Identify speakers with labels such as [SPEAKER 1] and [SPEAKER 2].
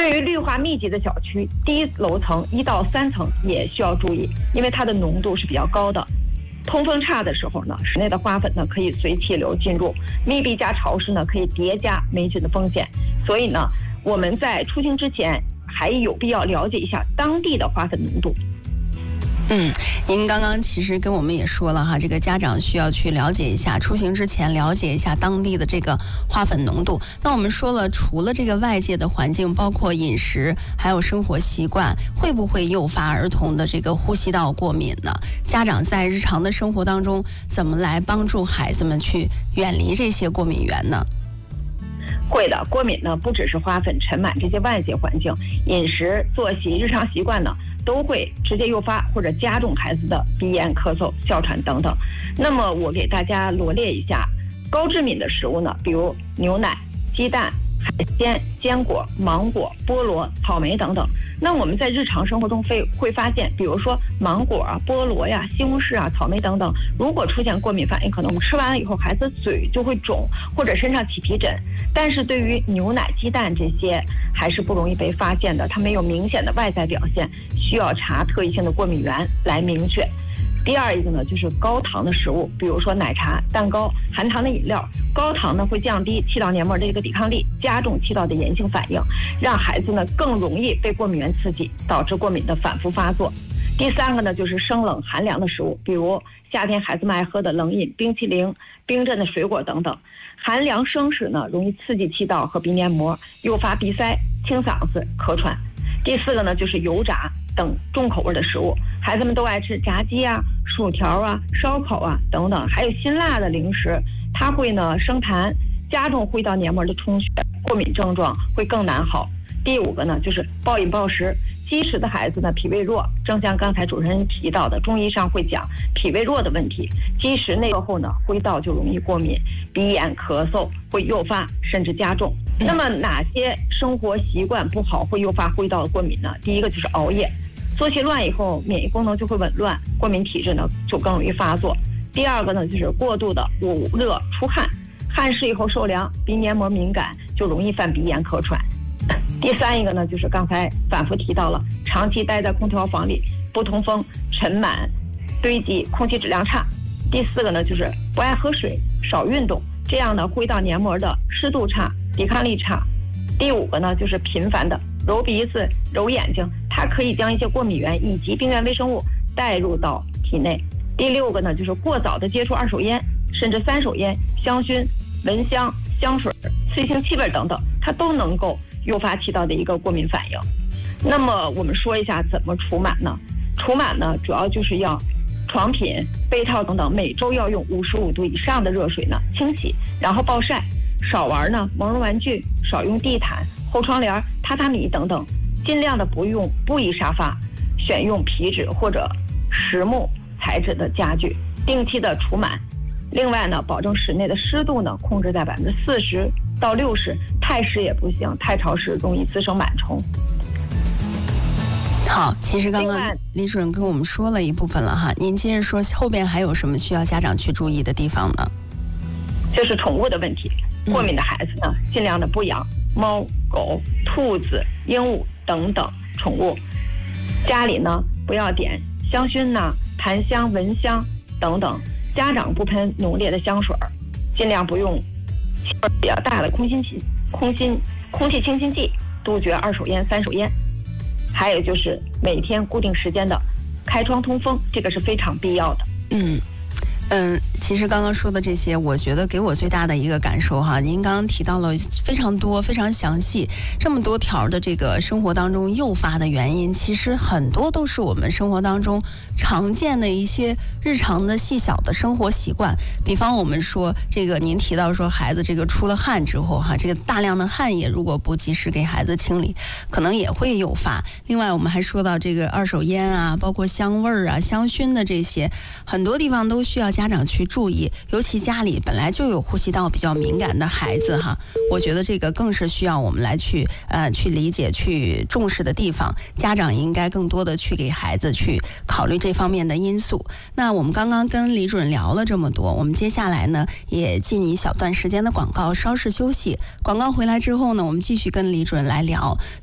[SPEAKER 1] 对于绿化密集的小区，低楼层1到3层也需要注意，因为它的浓度是比较高的。通风差的时候呢，室内的花粉呢可以随气流进入，密闭加潮湿呢可以叠加霉菌的风险。所以呢，我们在出行之前还有必要了解一下当地的花粉浓度。
[SPEAKER 2] 您刚刚其实跟我们也说了哈，这个家长需要去了解一下，出行之前了解一下当地的这个花粉浓度。那我们说了，除了这个外界的环境，包括饮食，还有生活习惯，会不会诱发儿童的这个呼吸道过敏呢？家长在日常的生活当中，怎么来帮助孩子们去远离这些过敏源呢？
[SPEAKER 1] 会的，过敏呢不只是花粉、尘螨这些外界环境，饮食、作息、日常习惯呢都会直接诱发或者加重孩子的鼻炎、咳嗽、哮喘等等。那么我给大家罗列一下高致敏的食物呢，比如牛奶、鸡蛋、海鲜、坚果、芒果、菠萝、草莓等等。那我们在日常生活中会发现，比如说芒果啊、菠萝呀、西红柿啊、草莓等等，如果出现过敏反应，可能我们吃完了以后，孩子嘴就会肿，或者身上起皮疹。但是对于牛奶、鸡蛋这些，还是不容易被发现的，它没有明显的外在表现，需要查特异性的过敏源来明确。第二一个呢，就是高糖的食物，比如说奶茶、蛋糕、含糖的饮料。高糖呢会降低气道黏膜的这个抵抗力，加重气道的炎性反应，让孩子呢更容易被过敏源刺激，导致过敏的反复发作。第三个呢，就是生冷寒凉的食物，比如夏天孩子们爱喝的冷饮、冰淇淋、冰镇的水果等等。寒凉生食呢，容易刺激气道和鼻黏膜，诱发鼻塞、清嗓子、咳喘。第四个呢，就是油炸等重口味的食物，孩子们都爱吃炸鸡啊、薯条啊、烧烤啊等等，还有辛辣的零食，它会呢生痰，加重呼吸道黏膜的充血，过敏症状会更难好。第五个呢，就是暴饮暴食。积食的孩子呢，脾胃弱，正像刚才主持人提到的，中医上会讲脾胃弱的问题。积食内热后呢，呼吸道就容易过敏，鼻炎、咳嗽会诱发甚至加重。那么哪些生活习惯不好会诱发呼吸道的过敏呢？第一个就是熬夜，作息乱以后，免疫功能就会紊乱，过敏体质呢就更容易发作。第二个呢，就是过度的捂热出汗，汗湿以后受凉，鼻黏膜敏感，就容易犯鼻炎、咳喘。第三一个呢，就是刚才反复提到了，长期待在空调房里不通风、尘螨堆积、空气质量差。第四个呢，就是不爱喝水、少运动，这样呢呼吸道黏膜的湿度差、抵抗力差。第五个呢，就是频繁的揉鼻子、揉眼睛，它可以将一些过敏源以及病原微生物带入到体内。第六个呢，就是过早的接触二手烟，甚至三手烟、香薰、蚊香、香水、刺激性气味等等，它都能够诱发气道的一个过敏反应。那么我们说一下怎么除螨呢？除螨呢，主要就是要床品、被套等等，每周要用55度以上的热水呢清洗，然后暴晒。少玩呢毛绒玩具，少用地毯、厚窗帘、榻榻米等等，尽量的不用布艺沙发，选用皮质或者实木材质的家具，定期的除螨。另外呢，保证室内的湿度呢控制在40%到60%，太湿也不行，太潮湿容易滋生螨虫。
[SPEAKER 2] 好，其实刚刚李主任跟我们说了一部分了哈，您接着说后边还有什么需要家长去注意的地方呢？
[SPEAKER 1] 就是宠物的问题，过敏的孩子呢，尽量的不养猫、狗、兔子、鹦鹉等等宠物。家里呢不要点香薰呐、檀香、蚊香等等。家长不喷浓烈的香水，尽量不用气味比较大的空气清新剂，杜绝二手烟、三手烟。还有就是每天固定时间的开窗通风，这个是非常必要的。
[SPEAKER 2] 其实刚刚说的这些，我觉得给我最大的一个感受哈，您刚刚提到了非常多、非常详细，这么多条的这个生活当中诱发的原因，其实很多都是我们生活当中常见的一些日常的细小的生活习惯。比方我们说这个，您提到说孩子这个出了汗之后哈，这个大量的汗液如果不及时给孩子清理，可能也会诱发。另外我们还说到这个二手烟啊，包括香味儿啊、香薰的这些，很多地方都需要家长去注意，尤其家里本来就有呼吸道比较敏感的孩子哈，我觉得这个更是需要我们来去理解、去重视的地方。家长应该更多的去给孩子去考虑这方面的因素。那我们刚刚跟李主任聊了这么多，我们接下来呢也进一小段时间的广告，稍事休息。广告回来之后呢，我们继续跟李主任来聊。